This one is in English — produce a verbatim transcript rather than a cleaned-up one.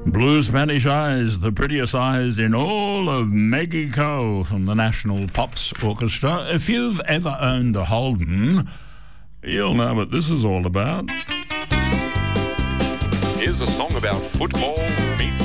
Blue Spanish Eyes, the prettiest eyes in all of Maggie Coe from the National Pops Orchestra. If you've ever owned a Holden, you'll know what this is all about. Here's a song about football, meat